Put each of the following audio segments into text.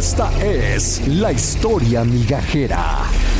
Esta es la historia migajera.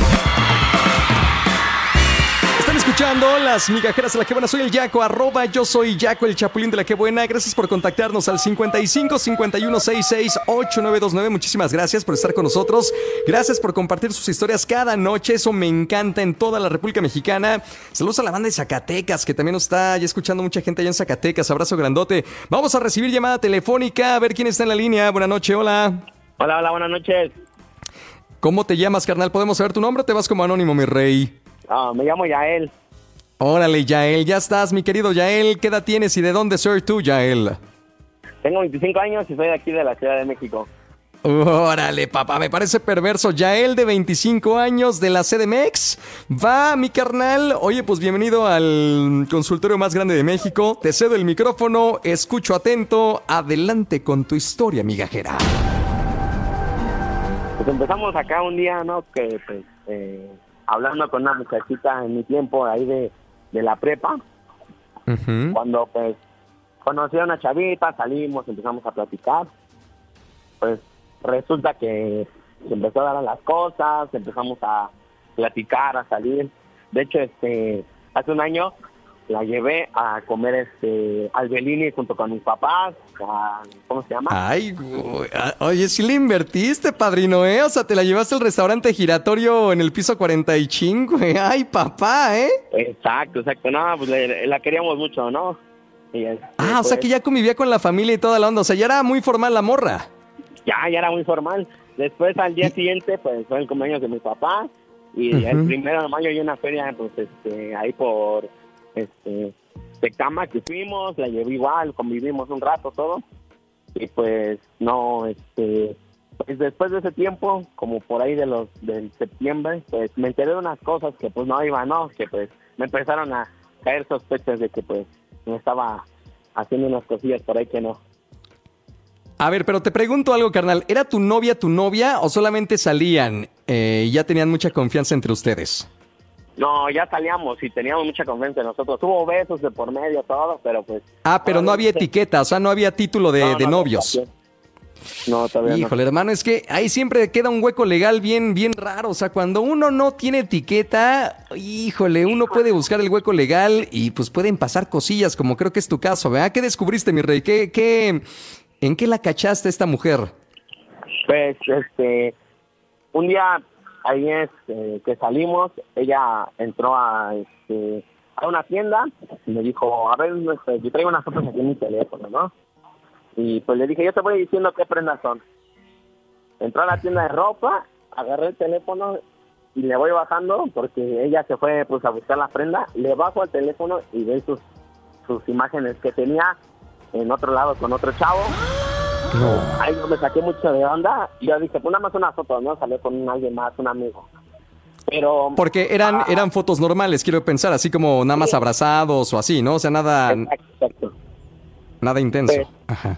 Están escuchando Las Migajeras de la Que Buena. Soy el Yaco, @yo soy Yaco, el Chapulín de la Que Buena. Gracias por contactarnos al 55 51 66 8929. Muchísimas gracias por estar con nosotros. Gracias por compartir sus historias cada noche. Eso me encanta en toda la República Mexicana. Saludos a la banda de Zacatecas, que también nos está ya escuchando mucha gente allá en Zacatecas. Abrazo grandote. Vamos a recibir llamada telefónica. A ver quién está en la línea. Buenas noches, hola. Hola, buenas noches. ¿Cómo te llamas, carnal? ¿Podemos saber tu nombre o te vas como anónimo, mi rey? Me llamo Yael. Órale, Yael, ya estás, mi querido Yael. ¿Qué edad tienes y de dónde soy tú, Yael? Tengo 25 años y soy de aquí de la Ciudad de México. Órale, papá, me parece perverso. Yael, de 25 años, de la CDMX. Va, mi carnal. Oye, pues bienvenido al consultorio más grande de México. Te cedo el micrófono, escucho atento. Adelante con tu historia, migajera. Pues empezamos acá un día, ¿no? Que pues hablando con una muchachita en mi tiempo ahí de la prepa. Uh-huh. Cuando pues conocí a una chavita, salimos, empezamos a platicar. Pues resulta que se empezó a dar las cosas, empezamos a platicar, a salir. De hecho, hace un año la llevé a comer al Bellini junto con mis papás. ¿Cómo se llama? Ay, oye, sí le invertiste, padrino, ¿eh? O sea, te la llevaste al restaurante giratorio en el piso 45, ¿eh? Ay, papá, ¿eh? Exacto. No, pues la queríamos mucho, ¿no? O sea que ya convivía con la familia y toda la onda. O sea, ya era muy formal la morra. Ya era muy formal. Después, al día siguiente, pues fue el cumpleaños de mi papá. Y Uh-huh. el 1 de mayo hay una feria, pues, ahí por Tecama, que fuimos, la llevé igual, convivimos un rato todo. Y pues, no, pues después de ese tiempo, como por ahí del septiembre, pues me enteré de unas cosas que pues no iban, ¿no? Que pues me empezaron a caer sospechas de que pues me estaba haciendo unas cosillas por ahí que no. A ver, pero te pregunto algo, carnal. ¿Era tu novia o solamente salían y ya tenían mucha confianza entre ustedes? No, ya salíamos y teníamos mucha confianza en nosotros. Hubo besos de por medio, todo, pero pues... Pero no había etiqueta, o sea, no había título de novios. No, todavía Híjole, hermano, es que ahí siempre queda un hueco legal bien raro. O sea, cuando uno no tiene etiqueta, híjole, uno puede buscar el hueco legal y pues pueden pasar cosillas, como creo que es tu caso, ¿verdad? ¿Qué descubriste, mi rey? ¿En qué la cachaste a esta mujer? Pues, un día ahí que salimos, ella entró a una tienda y me dijo, a ver, yo traigo unas fotos aquí en mi teléfono, ¿no? Y pues le dije, yo te voy diciendo qué prendas son. Entró a la tienda de ropa, agarré el teléfono y le voy bajando porque ella se fue pues a buscar la prenda. Le bajo al teléfono y ve sus imágenes que tenía en otro lado con otro chavo. No. Ahí me saqué mucho de onda y yo dije, pues nada más una foto, ¿no? Salió con alguien más, un amigo. Pero... Porque eran fotos normales, quiero pensar, así como nada más abrazados o así, ¿no? O sea, nada... Exacto. Nada intenso. Pues, ajá.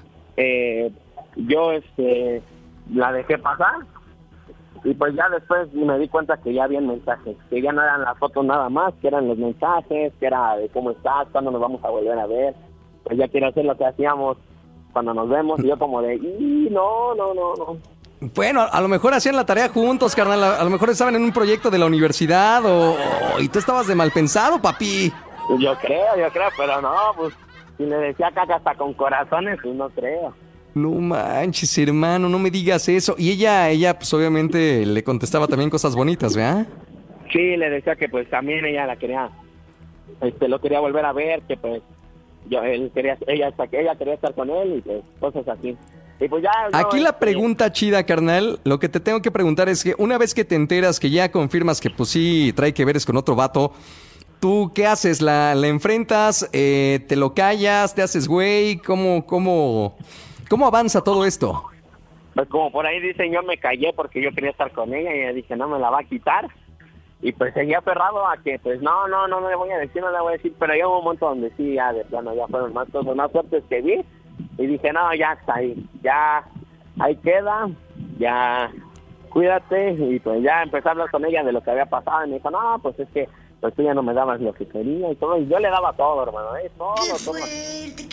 Yo la dejé pasar y pues ya después me di cuenta que ya habían mensajes, que ya no eran las fotos nada más, que eran los mensajes, que era de cómo estás, cuándo nos vamos a volver a ver, pues ya quiero hacer lo que hacíamos cuando nos vemos, y yo como de, no. Bueno, a lo mejor hacían la tarea juntos, carnal, a lo mejor estaban en un proyecto de la universidad y tú estabas de mal pensado, papi. Yo creo, pero no, pues si le decía caca hasta con corazones, pues no creo. No manches, hermano, no me digas eso. Y ella pues obviamente le contestaba también cosas bonitas, ¿verdad? Sí, le decía que pues también ella la quería, lo quería volver a ver, que pues ella quería estar con él y pues cosas así. Y pues ya... Aquí la pregunta chida, carnal, lo que te tengo que preguntar es que una vez que te enteras que ya confirmas que pues sí trae que veres con otro vato, ¿tú qué haces? ¿La enfrentas? ¿Te lo callas? ¿Te haces güey? ¿Cómo avanza todo esto? Pues como por ahí dicen, yo me callé porque yo quería estar con ella y ella dije, no me la va a quitar. Y pues seguía aferrado a que pues no le voy a decir, pero llegó un momento donde sí, ya de plano, ya fueron más cosas, más fuertes que vi. Y dije, no, ya está ahí, ya ahí queda, ya cuídate. Y pues ya empecé a hablar con ella de lo que había pasado y me dijo, no, pues es que pues tú ya no me dabas lo que quería y todo. Y yo le daba todo, hermano, todo.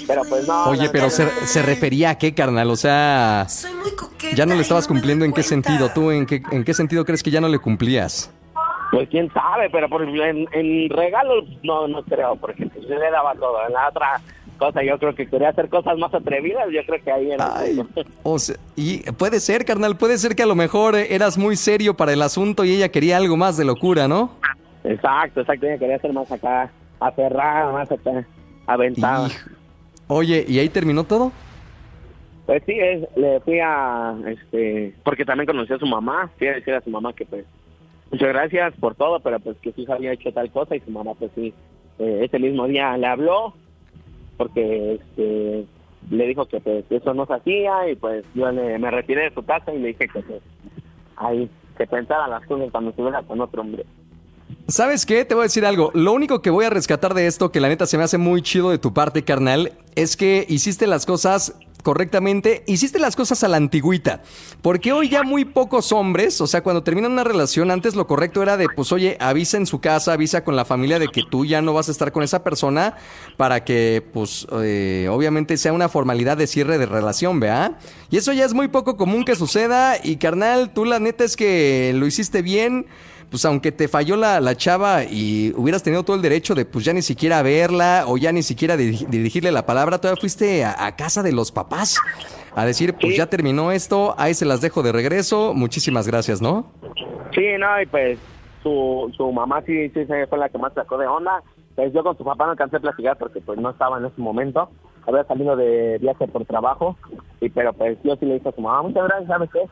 Pero pues no. Oye, pero ¿se refería a qué, carnal? O sea, Soy muy coqueta. ya no le estabas y no me cumpliendo. doy ¿En qué cuenta. sentido? ¿Tú en qué sentido crees que ya no le cumplías? Pues quién sabe, pero por ejemplo, en regalos no creo, porque pues, yo le daba todo. En la otra cosa yo creo que quería hacer cosas más atrevidas, yo creo que ahí era. Ay, o sea, y puede ser, carnal, puede ser que a lo mejor eras muy serio para el asunto y ella quería algo más de locura, ¿no? Exacto, ella quería ser más acá, aferrada, más acá, aventada. Oye, ¿y ahí terminó todo? Pues sí, le fui a, porque también conocí a su mamá, fui a decir a su mamá que pues, muchas gracias por todo, pero pues que su hija había hecho tal cosa y su mamá pues sí, ese mismo día le habló, porque le dijo que pues eso no se hacía y pues yo me retiré de su casa y le dije que pues ahí, que pensara las cosas cuando estuviera con otro hombre. ¿Sabes qué? Te voy a decir algo. Lo único que voy a rescatar de esto, que la neta se me hace muy chido de tu parte, carnal, es que hiciste las cosas correctamente, hiciste las cosas a la antigüita, porque hoy ya muy pocos hombres, o sea, cuando terminan una relación, antes lo correcto era de, pues oye, avisa en su casa, avisa con la familia de que tú ya no vas a estar con esa persona, para que, pues, obviamente sea una formalidad de cierre de relación, ¿vea? Y eso ya es muy poco común que suceda, y carnal, tú la neta es que lo hiciste bien. Pues aunque te falló la chava y hubieras tenido todo el derecho de pues ya ni siquiera verla o ya ni siquiera dirigirle la palabra, todavía fuiste a casa de los papás a decir, pues Sí. ya terminó esto, ahí se las dejo de regreso, muchísimas gracias, ¿no? Sí, no, y pues su mamá sí fue la que más sacó de onda. Pues yo con su papá no alcancé a platicar porque pues no estaba en ese momento. Había salido de viaje por trabajo, pero pues yo sí le dije a su mamá, muchas gracias, ¿sabes qué?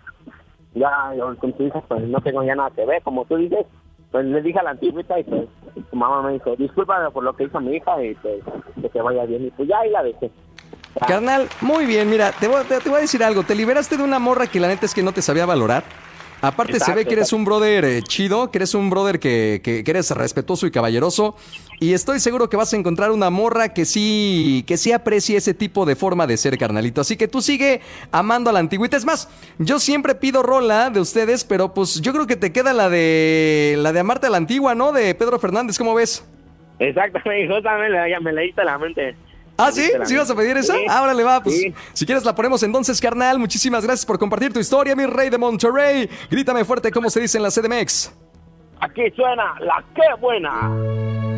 Ya yo con tu hija pues no tengo ya nada que ver, como tú dices. Pues le dije a la antigüita y pues su mamá me dijo, discúlpame por lo que hizo mi hija y pues que te vaya bien. Y pues ya ahí la dejé. Ya. Carnal, muy bien, mira, te voy a decir algo, te liberaste de una morra que la neta es que no te sabía valorar. Aparte Exacto, se ve que eres exacto. un brother chido, que eres un brother que eres respetuoso y caballeroso. Y estoy seguro que vas a encontrar una morra que sí aprecie ese tipo de forma de ser, carnalito. Así que tú sigue amando a la antigüita. Es más, yo siempre pido rola de ustedes, pero pues yo creo que te queda la de Amarte a la Antigua, ¿no? De Pedro Fernández, ¿cómo ves? Exactamente, justamente ya me leíste la mente. ¿Ah, sí? ¿Sí vas a pedir esa? Sí. Ahora le va, pues Sí. si quieres la ponemos entonces, carnal. Muchísimas gracias por compartir tu historia, mi rey de Monterrey. Grítame fuerte, ¿cómo se dice en la CDMX? Aquí suena la que buena.